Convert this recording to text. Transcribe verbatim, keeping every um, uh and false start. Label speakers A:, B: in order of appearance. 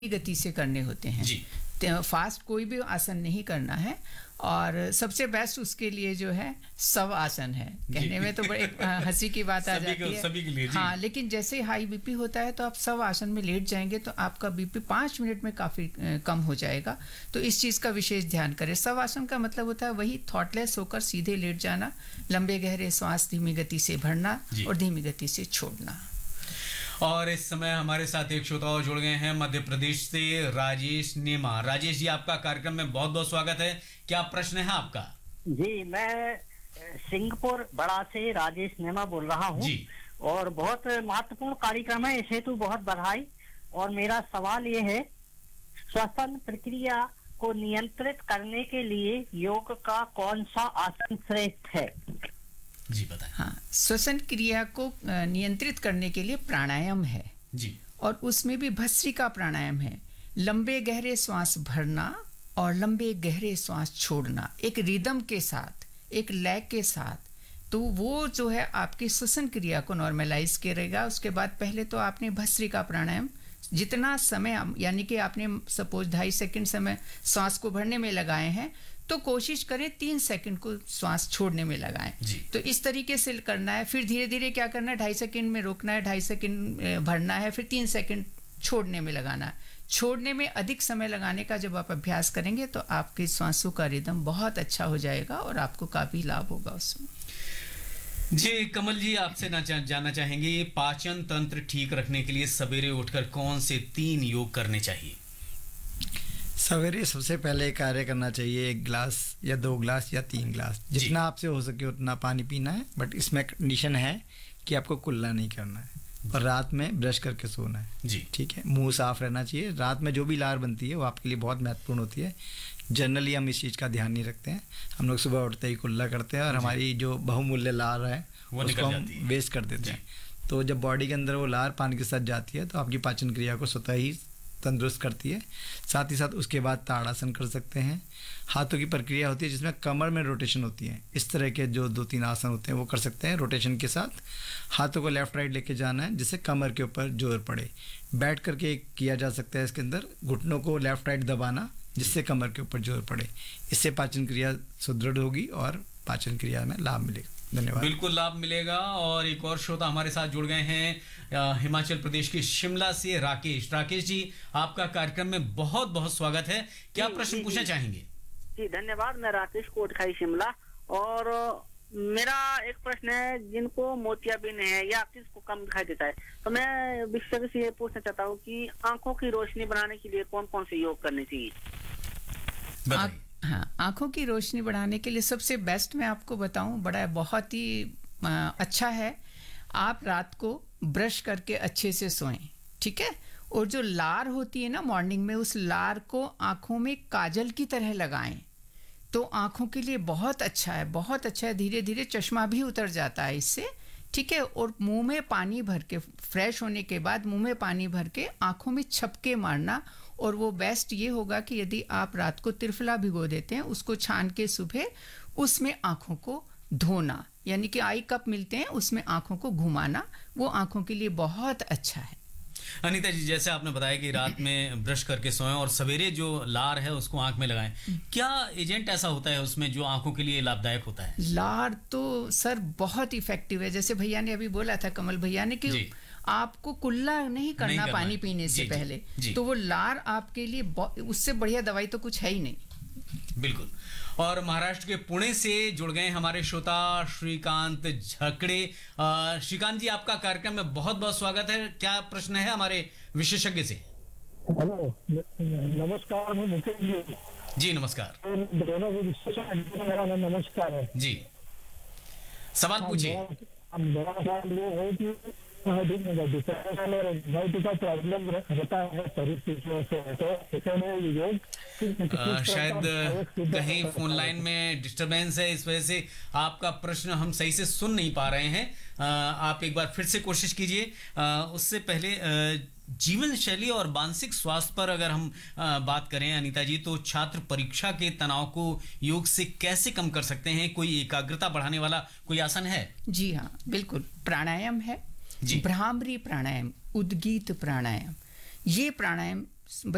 A: गति से करने होते हैं
B: जी।
A: फास्ट कोई भी आसन नहीं करना है और सबसे बेस्ट उसके लिए जो है शव आसन है। कहने में तो बड़े हंसी की बात आ जाती है
B: सभी के लिए जी।
A: हाँ, लेकिन जैसे हाई बीपी होता है तो आप शव आसन में लेट जाएंगे तो आपका बीपी पाँच मिनट में काफ़ी कम हो जाएगा। तो इस चीज़ का विशेष ध्यान करें। शव आसन का मतलब होता है वही थॉटलेस होकर सीधे लेट जाना, लंबे गहरे श्वास धीमी गति से भरना और धीमी गति से छोड़ना।
B: और इस समय हमारे साथ एक श्रोता जुड़ गए हैं मध्य प्रदेश से, राजेश नेमा। राजेश जी, आपका कार्यक्रम में बहुत बहुत स्वागत है। क्या प्रश्न है आपका?
C: जी, मैं सिंगापुर बड़ा से राजेश नेमा बोल रहा हूँ
B: जी।
C: और बहुत महत्वपूर्ण कार्यक्रम है, इस हेतु बहुत बधाई। और मेरा सवाल ये है, श्वसन प्रक्रिया को नियंत्रित करने के लिए योग का कौन सा आसन श्रेष्ठ है?
B: जी बताएं।
A: हाँ, श्वसन क्रिया को नियंत्रित करने के लिए प्राणायाम है
B: जी, और
A: उसमें भी भस्त्रिका प्राणायाम है। लंबे गहरे श्वास भरना और लंबे गहरे श्वास छोड़ना, एक रिदम के साथ, एक लय के साथ। तो वो जो है आपकी श्वसन क्रिया को नॉर्मलाइज करेगा। उसके बाद पहले तो आपने भस्त्रिका प्राणायाम जितना समय, यानी कि आपने सपोज ढाई सेकंड समय श्वास को भरने में लगाए हैं तो कोशिश करें तीन सेकंड को श्वास छोड़ने में लगाएं। तो इस तरीके से करना है। फिर धीरे धीरे क्या करना है, ढाई सेकंड में रोकना है, ढाई सेकंड भरना है, फिर तीन सेकंड छोड़ने में लगाना है। छोड़ने में अधिक समय लगाने का जब आप अभ्यास करेंगे तो आपके श्वासों का रिदम बहुत अच्छा हो जाएगा और आपको काफ़ी लाभ होगा उसमें।
B: जी कमल जी, आपसे ना जानना चाहेंगे, पाचन तंत्र ठीक रखने के लिए सवेरे उठकर कौन से तीन योग करने चाहिए?
D: सवेरे सबसे पहले कार्य करना चाहिए, एक गिलास या दो गिलास या तीन गिलास, जितना आपसे हो सके उतना पानी पीना है। बट इसमें कंडीशन है कि आपको कुल्ला नहीं करना है और रात में ब्रश करके सोना है जी, ठीक है। मुंह साफ रहना चाहिए। रात में जो भी लार बनती है वो आपके लिए बहुत महत्वपूर्ण होती है। जनरली हम इस चीज़ का ध्यान नहीं रखते हैं। हम लोग सुबह उठते ही कुल्ला करते हैं और हमारी जो बहुमूल्य लार है उसको हम वेस्ट कर देते हैं। तो जब बॉडी के अंदर वो लार पानी के साथ जाती है तो आपकी पाचन क्रिया को स्वतः ही तंदुरुस्त करती है। साथ ही साथ उसके बाद ताड़ासन कर सकते हैं। हाथों की प्रक्रिया होती है जिसमें कमर में रोटेशन होती है। इस तरह के जो दो तीन आसन होते हैं वो कर सकते हैं। रोटेशन के साथ हाथों को लेफ्ट राइट लेके जाना है जिससे कमर के ऊपर जोर पड़े। बैठ करके किया जा सकता है इसके अंदर, घुटनों को लेफ्ट राइट दबाना जिससे कमर के ऊपर जोर पड़े। इससे पाचन क्रिया सुदृढ़ होगी और पाचन क्रिया में लाभ मिलेगा। धन्यवाद।
B: बिल्कुल लाभ मिलेगा। और एक और श्रोता हमारे साथ जुड़ गए हैं हिमाचल प्रदेश के शिमला से, राकेश। राकेश जी, आपका कार्यक्रम में बहुत बहुत स्वागत है। क्या प्रश्न पूछना चाहेंगे?
C: जी धन्यवाद। मैं राकेश कोटखाई शिमला, और मेरा एक प्रश्न है, जिनको मोतियाबिंद है या आंखों को कम दिखाई देता है, तो मैं विशेषज्ञ से ये पूछना चाहता हूँ कि आंखों की रोशनी बढ़ाने के लिए कौन कौन से योग करने चाहिए?
A: हाँ, आंखों की रोशनी बढ़ाने के लिए सबसे बेस्ट मैं आपको बताऊं, बड़ा बहुत ही अच्छा है, आप रात को ब्रश करके अच्छे से सोएं, ठीक है। और जो लार होती है ना मॉर्निंग में, उस लार को आंखों में काजल की तरह लगाएं तो आंखों के लिए बहुत अच्छा है, बहुत अच्छा है। धीरे धीरे चश्मा भी उतर जाता है इससे, ठीक है। और मुंह में पानी भर के, फ्रेश होने के बाद मुंह में पानी भर के आंखों में छपके मारना। और वो बेस्ट ये होगा कि यदि आप रात को त्रिफला भिगो देते हैं, उसको छान के सुबह उसमें आंखों को धोना, यानी कि आई कप मिलते हैं उसमें आंखों को घुमाना, वो आंखों के लिए बहुत अच्छा है।
B: अनीता जी, जैसे आपने बताया कि रात में ब्रश करके सोएं और सवेरे जो लार है उसको आंख में लगाएं, क्या एजेंट ऐसा होता है उसमें जो आंखों के लिए लाभदायक होता है?
A: लार तो सर बहुत इफेक्टिव है। जैसे भैया ने अभी बोला था, कमल भैया ने, कि आपको कुल्ला नहीं करना, नहीं करना पानी पीने से जी, पहले जी, तो वो लार आपके लिए, उससे बढ़िया दवाई तो कुछ है ही नहीं।
B: बिल्कुल। और महाराष्ट्र के पुणे से जुड़ गए हमारे श्रोता श्रीकांत झकड़े। श्रीकांत जी, आपका कार्यक्रम में बहुत बहुत स्वागत है। क्या प्रश्न है हमारे विशेषज्ञ से?
E: हेलो, नमस्कार। मैं मुकेश जी।
B: जी नमस्कार।
E: दोनों मेरा नमस्कार है
B: जी। सवाल पूछिए।
E: मेरा सवाल ये है कि का प्रॉब्लम रहता है परिस्थितियों से, तो योग
B: शायद कहीं फोन लाइन में डिस्टरबेंस है, इस वजह से आपका प्रश्न हम सही से सुन नहीं पा रहे हैं। आ, आप एक बार फिर से कोशिश कीजिए। उससे पहले जीवन शैली और मानसिक स्वास्थ्य पर अगर हम आ, बात करें अनीता जी, तो छात्र परीक्षा के तनाव को योग से कैसे कम कर सकते हैं? कोई एकाग्रता बढ़ाने वाला कोई आसन है?
A: जी हाँ, बिल्कुल। प्राणायाम है, भ्रामरी प्राणायाम, उद्गीत प्राणायाम। ये प्राणायाम